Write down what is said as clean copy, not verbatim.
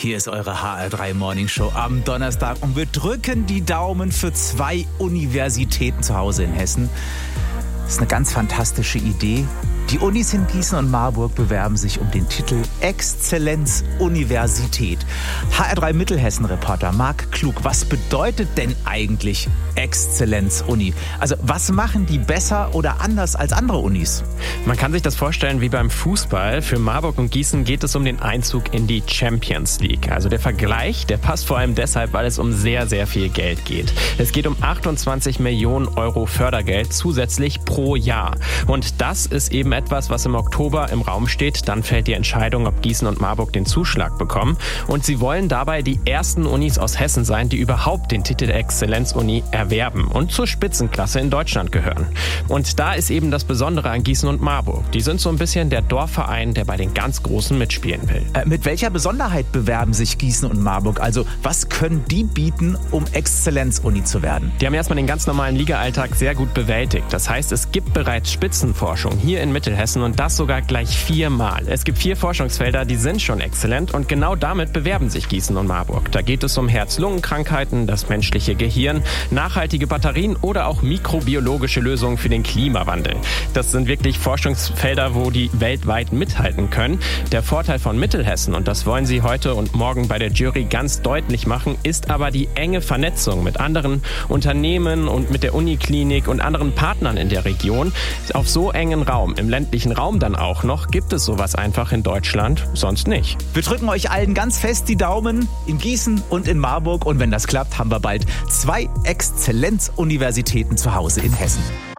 Hier ist eure HR3 Morning Show am Donnerstag und wir drücken die Daumen für 2 Universitäten zu Hause in Hessen. Das ist eine ganz fantastische Idee. Die Unis in Gießen und Marburg bewerben sich um den Titel Exzellenz-Universität. HR3 Mittelhessen-Reporter Marc Klug, was bedeutet denn eigentlich Exzellenz-Uni? Also was machen die besser oder anders als andere Unis? Man kann sich das vorstellen wie beim Fußball. Für Marburg und Gießen geht es um den Einzug in die Champions League. Also der Vergleich, der passt vor allem deshalb, weil es um sehr, sehr viel Geld geht. Es geht um 28 Millionen Euro Fördergeld zusätzlich pro Jahr. Und das ist eben etwas, was im Oktober im Raum steht. Dann fällt die Entscheidung, ob Gießen und Marburg den Zuschlag bekommen. Und sie wollen dabei die ersten Unis aus Hessen sein, die überhaupt den Titel der Exzellenz-Uni erwerben und zur Spitzenklasse in Deutschland gehören. Und da ist eben das Besondere an Gießen und Marburg. Die sind so ein bisschen der Dorfverein, der bei den ganz Großen mitspielen will. Mit welcher Besonderheit bewerben sich Gießen und Marburg? Also was können die bieten, um Exzellenz-Uni zu werden? Die haben erstmal den ganz normalen Liga-Alltag sehr gut bewältigt. Das heißt, es gibt bereits Spitzenforschung hier in Mittelhessen und das sogar gleich 4-mal. Es gibt 4 Forschungsfelder, die sind schon exzellent und genau damit bewerben sich Gießen und Marburg. Da geht es um Herz-Lungen-Krankheiten, das menschliche Gehirn, nachhaltige Batterien oder auch mikrobiologische Lösungen für den Klimawandel. Das sind wirklich Forschungsfelder, wo die weltweit mithalten können. Der Vorteil von Mittelhessen, und das wollen sie heute und morgen bei der Jury ganz deutlich machen, ist aber die enge Vernetzung mit anderen Unternehmen und mit der Uniklinik und anderen Partnern in der Region. Auf so engen Raum, im ländlichen Raum dann auch noch, gibt es sowas einfach in Deutschland sonst nicht. Wir drücken euch allen ganz fest die Daumen in Gießen und in Marburg und wenn das klappt, haben wir bald 2 Exzellenz-Universitäten zu Hause in Hessen.